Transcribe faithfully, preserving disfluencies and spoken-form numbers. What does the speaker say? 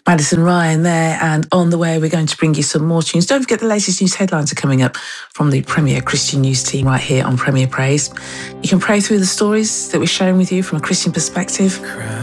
Madison Ryan there, and on the way we're going to bring you some more tunes. Don't forget the latest news headlines are coming up from the Premier Christian News team right here on Premier Praise. You can pray through the stories that we're sharing with you from a Christian perspective.